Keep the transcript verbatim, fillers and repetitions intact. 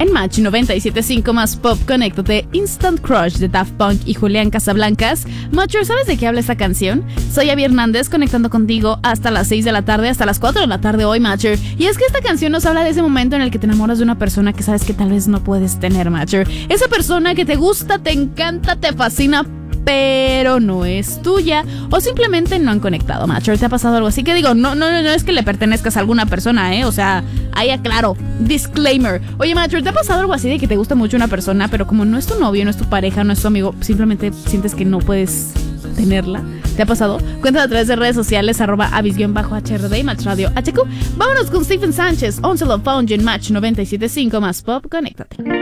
En Match noventa y siete punto cinco más Pop, conéctate. Instant Crush de Daft Punk y Julián Casablancas. Matcher, ¿sabes de qué habla esta canción? Soy Abby Hernández, conectando contigo hasta las seis de la tarde, hasta las cuatro de la tarde hoy, Matcher. Y es que esta canción nos habla de ese momento en el que te enamoras de una persona que sabes que tal vez no puedes tener, Matcher. Esa persona que te gusta, te encanta, te fascina, pero no es tuya, o simplemente no han conectado, Matcher. ¿Te ha pasado algo así? Que digo, no, no, no es que le pertenezcas a alguna persona, ¿eh? O sea, ahí aclaro, disclaimer. Oye, Matcher, ¿te ha pasado algo así de que te gusta mucho una persona, pero como no es tu novio, no es tu pareja, no es tu amigo, simplemente sientes que no puedes tenerla? ¿Te ha pasado? Cuéntame a través de redes sociales, arroba avis-H R D y Match Radio H Q. Vámonos con Stephen Sánchez, On the Phone en Match noventa y siete punto cinco más Pop, conéctate.